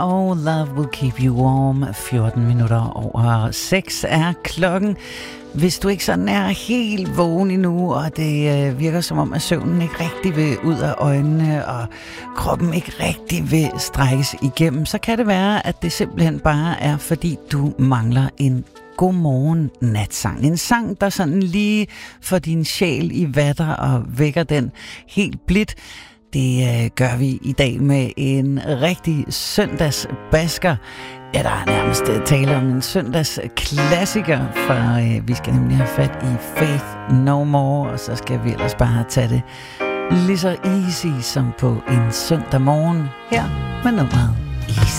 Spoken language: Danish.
og Love Will Keep You Warm. 14 minutter over 6 er klokken. Hvis du ikke sådan er helt vågen endnu, og det virker som om, at søvnen ikke rigtig vil ud af øjnene, og kroppen ikke rigtig vil strækkes igennem, så kan det være, at det simpelthen bare er, fordi du mangler en godmorgen natsang. En sang, der sådan lige får din sjæl i vatter og vækker den helt blidt. Det gør vi i dag med en rigtig søndagsbasker. Ja, der er nærmest tale om en søndagsklassiker, for vi skal nemlig have fat i Faith No More, og så skal vi ellers bare tage det lige så easy som på en søndag morgen her med nummeret Easy.